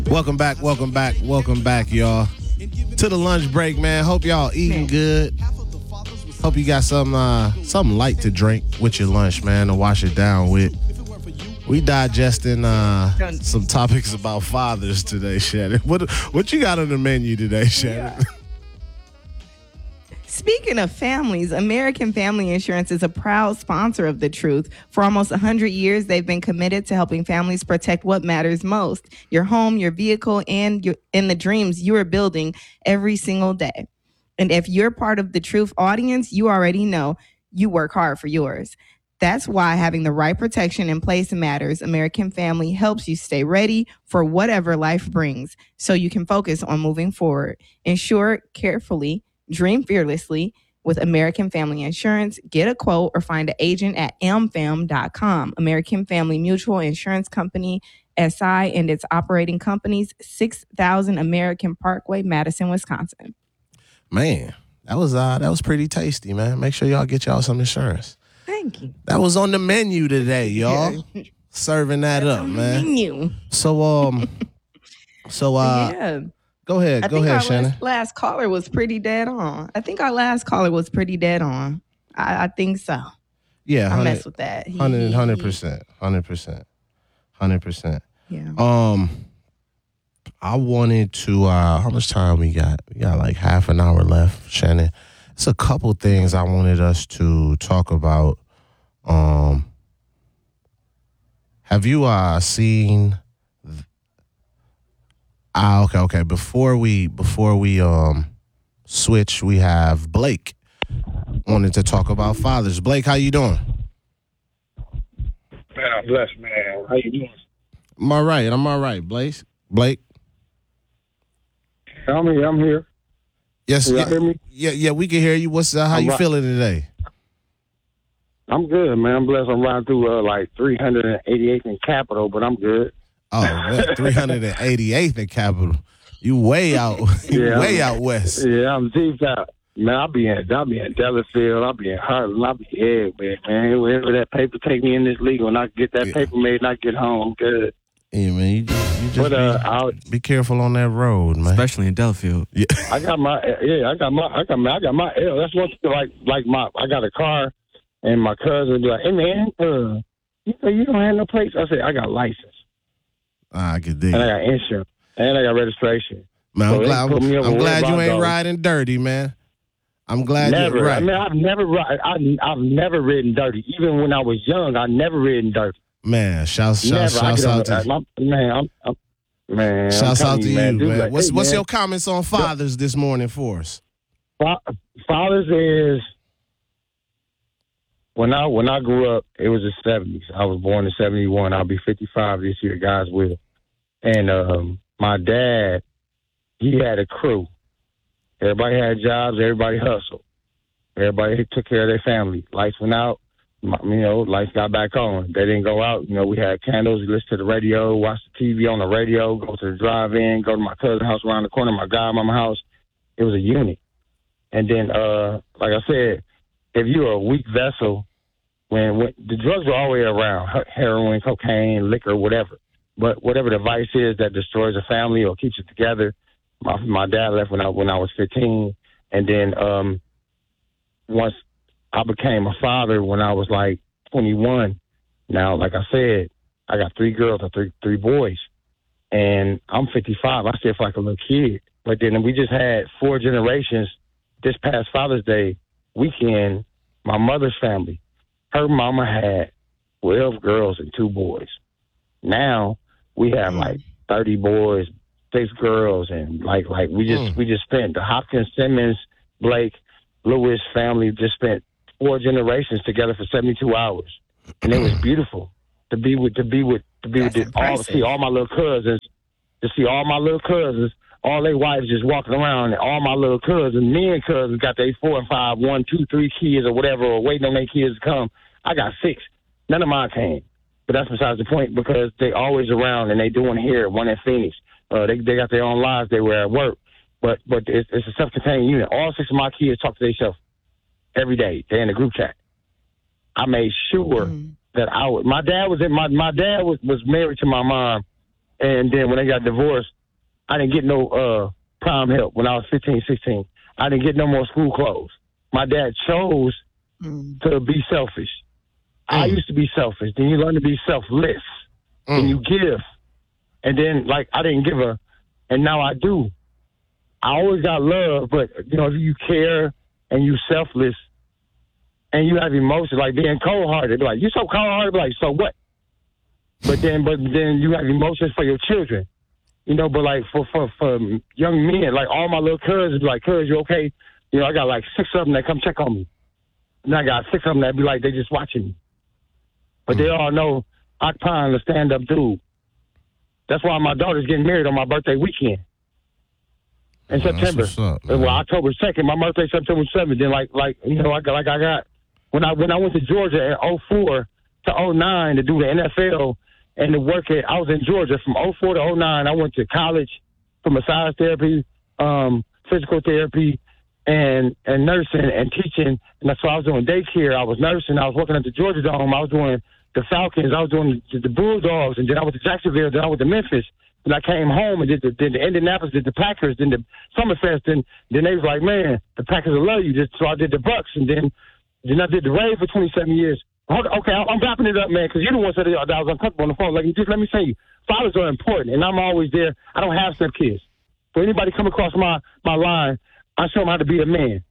Welcome back, y'all. To the lunch break, man. Hope y'all eating good. Hope you got something light to drink with your lunch, man, to wash it down with. We digesting some topics about fathers today, Shannon. What you got on the menu today, Shannon? Yeah. Speaking of families, American Family Insurance is a proud sponsor of The Truth. For almost 100 years, they've been committed to helping families protect what matters most: your home, your vehicle, and the dreams you are building every single day. And if you're part of The Truth audience, you already know you work hard for yours. That's why having the right protection in place matters. American Family helps you stay ready for whatever life brings so you can focus on moving forward. Insure carefully. Dream fearlessly with American Family Insurance. Get a quote or find an agent at amfam.com. American Family Mutual Insurance Company, SI, and its operating companies, 6000 American Parkway, Madison, Wisconsin. Man, that was pretty tasty, man. Make sure y'all get y'all some insurance. Thank you. That was on the menu today, y'all. Serving that up, man. Menu. So Yeah. Go ahead, Shannon. Last caller was pretty dead on. I think our last caller was pretty dead on. I think so. Yeah, I mess with that. 100%. Yeah. I wanted to. How much time we got? We got like half an hour left, Shannon. It's a couple things I wanted us to talk about. Have you seen? Okay. Before we switch, we have Blake wanted to talk about fathers. Blake, how you doing? Man, I'm blessed, man. How you doing? I'm all right. Blake. I'm here. Yes. Can y'all hear me? Yeah, we can hear you. How you feeling today? I'm good, man. I'm blessed. I'm riding through like 388th and Capitol, but I'm good. Oh, 388th in Capitol. You way out, way out west. Yeah, I'm deep out. Man, I'll be in Delafield. I'll be in Hartland. I'll be everywhere, man. Wherever that paper take me in this league, when I get that paper made and I get home, I'm good. Yeah, man. You just be careful on that road, man. Especially in Delafield. Yeah. I got my L. That's one thing, I got a car, and my cousin be like, "Hey, man, you say you don't have no plates?" I said, "I got license." I can dig. And I got insurance. And I got registration. Man, I'm glad you ain't riding dirty, man. I'm glad you're right. I mean, I've never ridden dirty. Even when I was young, I never ridden dirty. Man, shouts out to you. Man, shouts out to you, man. Like, what's your comments on fathers this morning for us? Fathers is when I grew up, it was the 70s. I was born in 71. I'll be 55 this year, God's will. And my dad, he had a crew. Everybody had jobs. Everybody hustled. Everybody took care of their family. Lights went out. Lights got back on. They didn't go out. We had candles. We listened to the radio, watch the TV on the radio, go to the drive-in, go to my cousin's house around the corner, my godmama house. It was a unit. And then, like I said, if you're a weak vessel, when the drugs were all the way around, heroin, cocaine, liquor, whatever. But whatever the vice is that destroys a family or keeps it together, my dad left when I was 15. And then once I became a father when I was like 21. Now, like I said, I got 3 girls and three boys. And I'm 55. I still feel like a little kid. But then we just had 4 generations. This past Father's Day weekend, my mother's family, her mama had 12 girls and 2 boys. Now we have like 30 boys, 6 girls, and like we just spent the Hopkins, Simmons, Blake, Lewis family just spent 4 generations together for 72 hours, and it was beautiful to be with see all my little cousins, all their wives just walking around, and all my little cousins, me and cousins got their 4 and 5, 1, 2, 3 kids or whatever, or waiting on their kids to come. I got 6. None of mine came. But that's besides the point because they always around and they doing here, one in Phoenix. They got their own lives. They were at work. But it's a self-contained unit. All 6 of my kids talk to themselves every day. They're in the group chat. I made sure that my dad was married to my mom, And then when they got divorced, I didn't get no prime help when I was 15, 16. I didn't get no more school clothes. My dad chose to be selfish. I used to be selfish. Then you learn to be selfless. Then you give. And then, like, I didn't give and now I do. I always got love, but, you know, if you care and you selfless and you have emotions, like being cold-hearted, like, you're so cold-hearted, like, so what? But then you have emotions for your children. You know, but like for young men, like all my little cousins be like, "Cuz, you okay?" You know, I got like 6 of them that come check on me. And I got 6 of them that be like, they just watching me. But they all know Akpan, the stand-up dude. That's why my daughter's getting married on my birthday weekend. In September. Well, October 2nd, my birthday September 7th. Then like you know, I got when I went to Georgia in 04 to 09 to do the NFL and to work I was in Georgia from 04 to 09. I went to college for massage therapy, physical therapy, and nursing and teaching. And that's why I was doing daycare. I was nursing. I was working at the Georgia Dome. I was doing the Falcons. I was doing the Bulldogs. And then I went to Jacksonville. Then I went to Memphis. Then I came home and did the Indianapolis, did the Packers, then the Summerfest. Then they was like, man, the Packers will love you. So I did the Bucks. And then I did the Rays for 27 years. Okay, I'm wrapping it up, man, because you're the one that I was uncomfortable on the phone. Like, just let me tell you, fathers are important, and I'm always there. I don't have stepkids. So anybody come across my line, I show them how to be a man.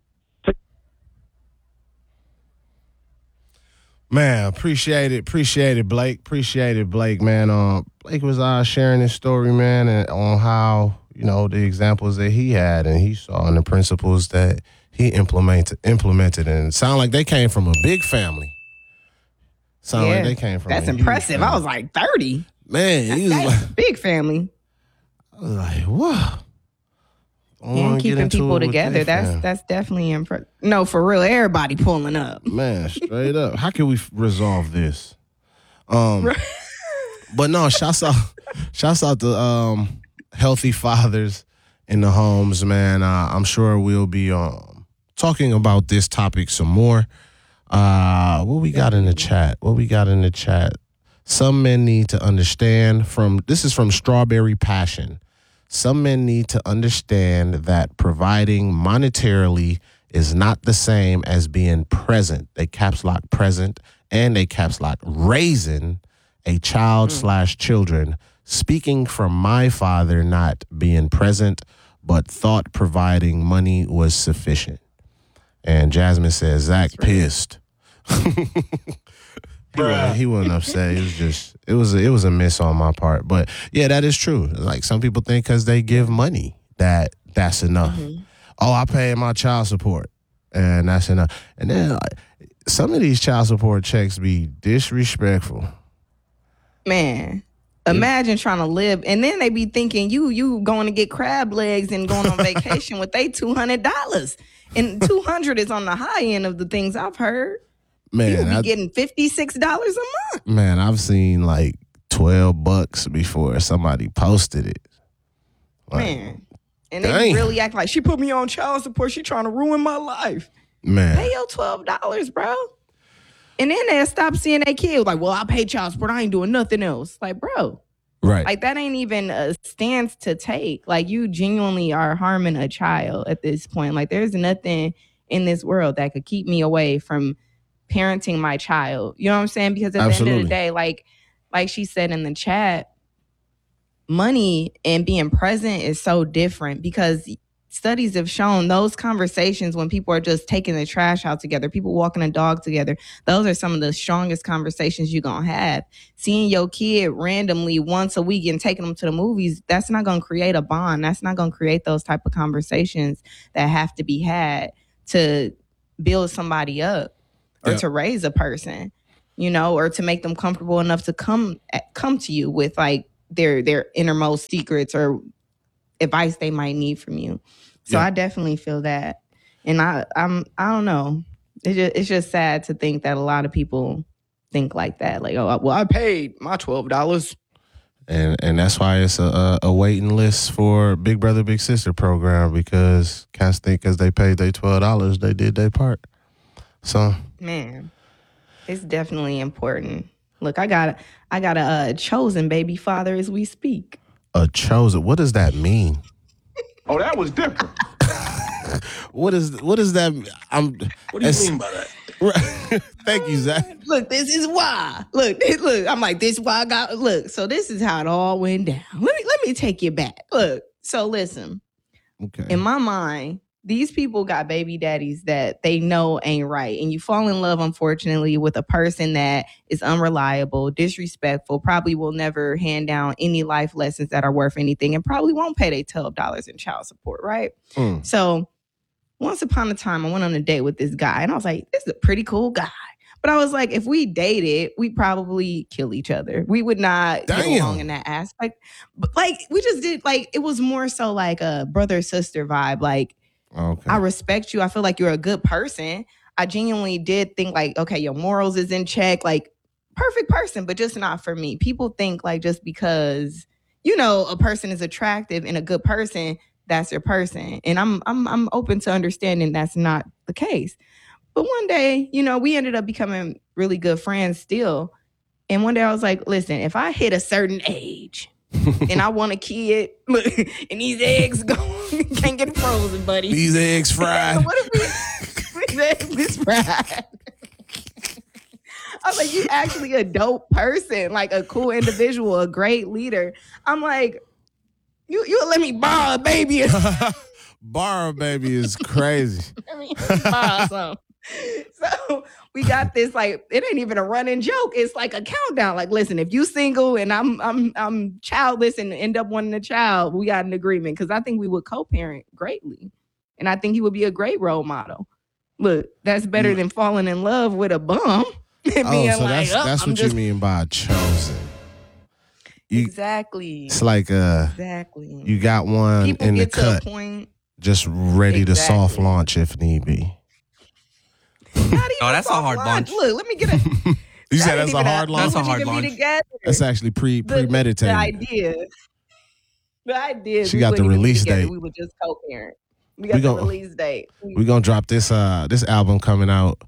Man, appreciate it, Blake. Appreciate it, Blake, man. Blake was sharing his story, man, and on how, you know, the examples that he had and he saw and the principles that he implemented, and it sounded like they came from a big family. Like they came from. That's impressive. I was like 30. Man, that's like, big family. I was like, whoa. And keeping people together. That's definitely impressive. No, for real, everybody pulling up. Man, straight up. How can we resolve this? But no, shouts out to healthy fathers in the homes, man. I'm sure we'll be talking about this topic some more. What we got in the chat? Some men need to understand this is from Strawberry Passion. Some men need to understand that providing monetarily is not the same as being present. They caps lock present and they caps lock raising a child / children. Speaking from my father not being present, but thought providing money was sufficient. And Jasmine says, Zach pissed. He wasn't upset. It was a miss on my part. But yeah, that is true. Like some people think because they give money that's enough. Mm-hmm. Oh, I pay my child support and that's enough. And then some of these child support checks be disrespectful. Man. Imagine trying to live, and then they be thinking you going to get crab legs and going on vacation with they $200, and $200 is on the high end of the things I've heard. Man, people be getting $56 a month. Man, I've seen like $12 before somebody posted it. Like, man, and they really act like she put me on child support. She trying to ruin my life. Man, pay your $12, bro. And then they'll stop seeing their kid. Like, well, I pay child support. I ain't doing nothing else. Like, bro. Right. Like, that ain't even a stance to take. Like, you genuinely are harming a child at this point. Like, there's nothing in this world that could keep me away from parenting my child. You know what I'm saying? Because at the end of the day, like she said in the chat, money and being present is so different because studies have shown those conversations when people are just taking the trash out together, people walking a dog together, those are some of the strongest conversations you're going to have. Seeing your kid randomly once a week and taking them to the movies, that's not going to create a bond. That's not going to create those type of conversations that have to be had to build somebody up or to raise a person, you know, or to make them comfortable enough to come to you with like their innermost secrets or advice they might need from you. So I definitely feel that. And I don't know. It's just sad to think that a lot of people think like that. Like, oh, well, I paid my $12. And that's why it's a waiting list for Big Brother, Big Sister program because cats think because they paid their $12, they did their part. So. Man, it's definitely important. Look, I got a chosen baby father as we speak. A chosen. What does that mean? Oh, that was different. What is that? What do you mean by that? Thank you, Zach. Look, this is why. Look. I'm like, this is why I got. Look, so this is how it all went down. Let me take you back. Look, so listen. Okay. In my mind, these people got baby daddies that they know ain't right, and you fall in love, unfortunately, with a person that is unreliable, disrespectful, probably will never hand down any life lessons that are worth anything, and probably won't pay their $12 in child support, right? So. Once upon a time, I went on a date with this guy, and I was like, this is a pretty cool guy. But I was like, if we dated, we'd probably kill each other. We would not get along in that aspect. But like, we just did, like, it was more so like a brother-sister vibe. Like, I respect you. I feel like you're a good person. I genuinely did think like, okay, your morals is in check. Like, perfect person, but just not for me. People think like just because, you know, a person is attractive and a good person, that's your person. And I'm open to understanding that's not the case. But one day, you know, we ended up becoming really good friends still. And one day I was like, listen, if I hit a certain age and I want a kid, look, and these eggs can't get frozen, buddy. These eggs fried. What if these eggs is fried? I was like, you actually a dope person, like a cool individual, a great leader. I'm like, You let me borrow a baby. Borrow a baby is crazy. I mean, borrow some. So we got this, like, it ain't even a running joke. It's like a countdown. Like, listen, if you single and I'm childless and end up wanting a child, we got an agreement. Because I think we would co-parent greatly. And I think he would be a great role model. Look, that's better than falling in love with a bum. And being so like, that's what you mean by chosen. Exactly. It's like exactly. You got one People in the get to cut, a point, just ready to soft launch if need be. That's a hard launch. Look, let me get a. You said that's a hard launch. That's a hard launch. That's actually premeditated. The idea. She got the release date. We would just co-parent. We got the release date. We're gonna drop this album coming out.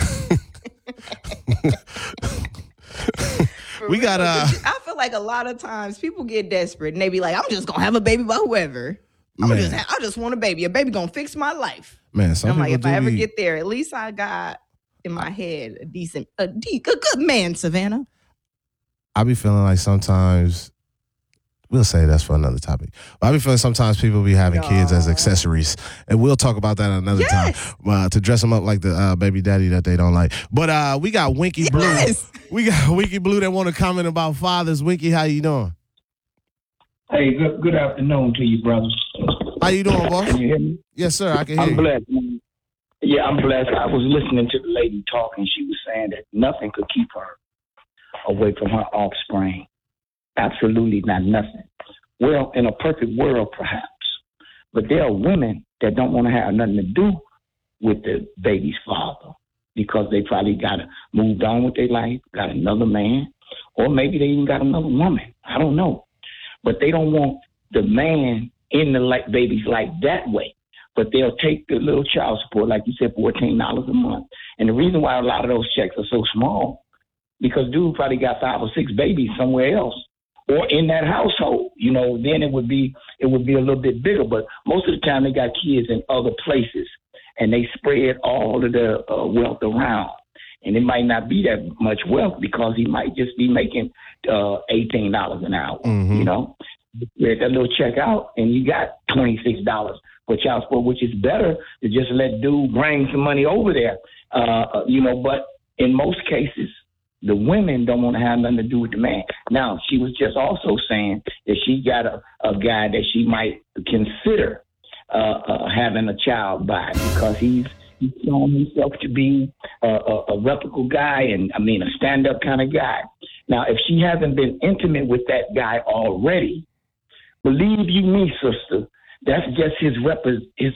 We got I feel like a lot of times people get desperate and they be like, I'm just gonna have a baby by whoever. I just want a baby. A baby gonna fix my life. Man, I'm like, if I ever get there, at least I got in my head a good man, Savannah. I be feeling like sometimes, we'll say that's for another topic. But I be feeling sometimes people be having kids as accessories. And we'll talk about that another time. To dress them up like the baby daddy that they don't like. But we got Winky Blue. We got Winky Blue that want to comment about fathers. Winky, how you doing? Hey, good afternoon to you, brothers. How you doing, boss? Can you hear me? Yes, sir. I can hear you. I'm blessed, man. Yeah, I'm blessed. I was listening to the lady talking. She was saying that nothing could keep her away from her offspring. Absolutely not nothing. Well, in a perfect world, perhaps. But there are women that don't want to have nothing to do with the baby's father because they probably moved on with their life, got another man, or maybe they even got another woman. I don't know. But they don't want the man in the baby's life that way. But they'll take the little child support, like you said, $14 a month. And the reason why a lot of those checks are so small, because dude probably got 5 or 6 babies somewhere else or in that household. You know, then it would be a little bit bigger. But most of the time they got kids in other places and they spread all of the wealth around. And it might not be that much wealth because he might just be making $18 an hour, you know. Spread that little check out and you got $26 for child support, which is better to just let dude bring some money over there, you know. But in most cases, the women don't want to have nothing to do with the man. Now, she was just also saying that she got a guy that she might consider having a child by because he's shown himself to be a reputable guy and, I mean, a stand-up kind of guy. Now, if she hasn't been intimate with that guy already, believe you me, sister, that's just his representative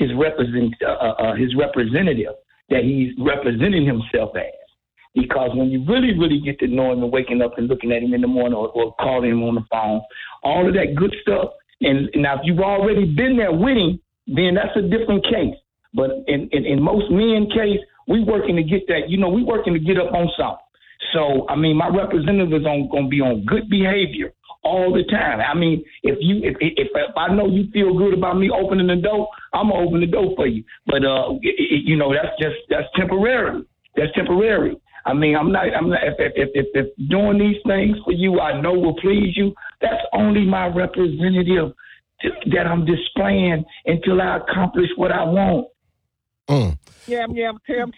that he's representing himself as. Because when you really, really get to know him and waking up and looking at him in the morning or calling him on the phone, all of that good stuff. And now, if you've already been there with him, then that's a different case. But in most men case, we working to get that, you know, we working to get up on something. So, I mean, my representative is going to be on good behavior all the time. I mean, if I know you feel good about me opening the door, I'm going to open the door for you. But, that's temporary. That's temporary. I mean, I'm not, if doing these things for you, I know will please you, that's only my representative that I'm displaying until I accomplish what I want. Yam, tam,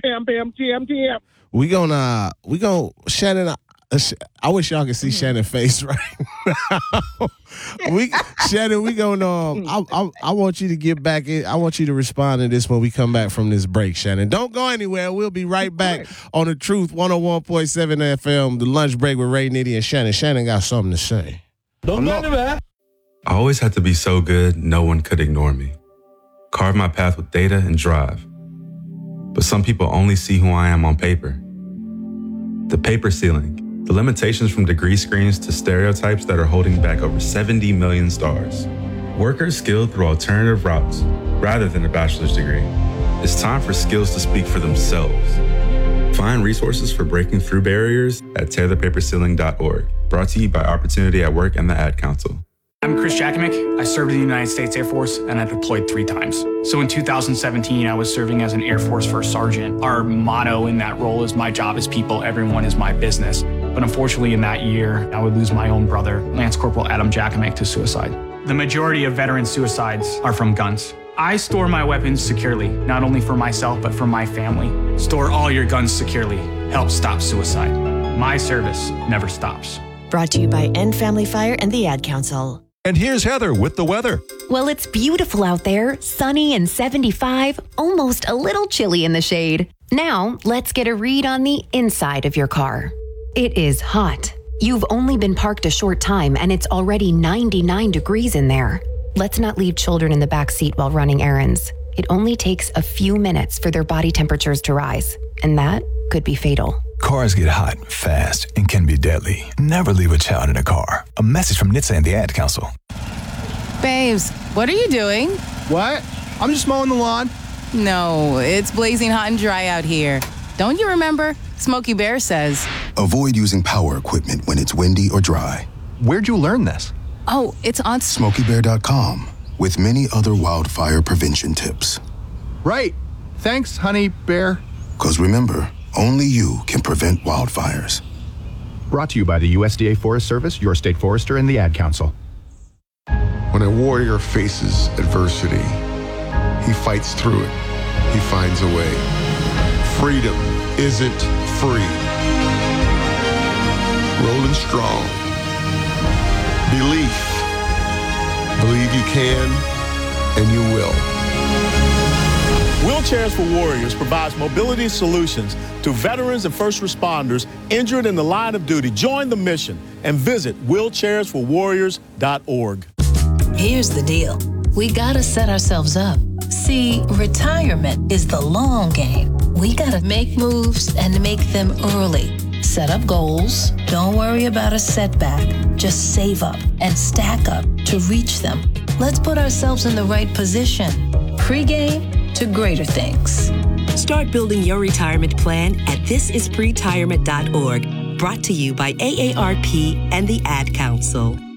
tam. We gonna Shannon. I wish y'all could see Shannon's face right now. Shannon, we gonna. I want you to get back in. I want you to respond to this when we come back from this break, Shannon. Don't go anywhere. We'll be right back on the Truth 101.7 FM, the lunch break with Ray Nitty and Shannon. Shannon got something to say. Don't go anywhere. I always had to be so good, no one could ignore me. Carve my path with data and drive. But some people only see who I am on paper. The paper ceiling. The limitations from degree screens to stereotypes that are holding back over 70 million stars. Workers skilled through alternative routes rather than a bachelor's degree. It's time for skills to speak for themselves. Find resources for breaking through barriers at tearthepaperceiling.org. Brought to you by Opportunity at Work and the Ad Council. I'm Chris Jakimick. I served in the United States Air Force and I deployed 3 times. So in 2017, I was serving as an Air Force First Sergeant. Our motto in that role is my job is people, everyone is my business. But unfortunately in that year, I would lose my own brother, Lance Corporal Adam Jakimick, to suicide. The majority of veteran suicides are from guns. I store my weapons securely, not only for myself, but for my family. Store all your guns securely. Help stop suicide. My service never stops. Brought to you by End Family Fire and the Ad Council. And here's Heather with the weather. Well, it's beautiful out there, sunny and 75, almost a little chilly in the shade. Now, let's get a read on the inside of your car. It is hot. You've only been parked a short time and it's already 99 degrees in there. Let's not leave children in the back seat while running errands. It only takes a few minutes for their body temperatures to rise, and that could be fatal. Cars get hot, fast, and can be deadly. Never leave a child in a car. A message from NHTSA and the Ad Council. Babes, what are you doing? What? I'm just mowing the lawn. No, it's blazing hot and dry out here. Don't you remember? Smokey Bear says, avoid using power equipment when it's windy or dry. Where'd you learn this? Oh, it's on SmokeyBear.com with many other wildfire prevention tips. Right. Thanks, honey bear. Because remember, only you can prevent wildfires. Brought to you by the USDA Forest Service, your state forester, and the Ad Council. When a warrior faces adversity, he fights through it. He finds a way. Freedom isn't free. Rolling strong. Belief. Believe you can, and you will. Wheelchairs for Warriors provides mobility solutions to veterans and first responders injured in the line of duty. Join the mission and visit wheelchairsforwarriors.org. Here's the deal. We gotta set ourselves up. See, retirement is the long game. We gotta make moves and make them early. Set up goals. Don't worry about a setback. Just save up and stack up to reach them. Let's put ourselves in the right position. Pre-game to greater things. Start building your retirement plan at thisispretirement.org. Brought to you by AARP and the Ad Council.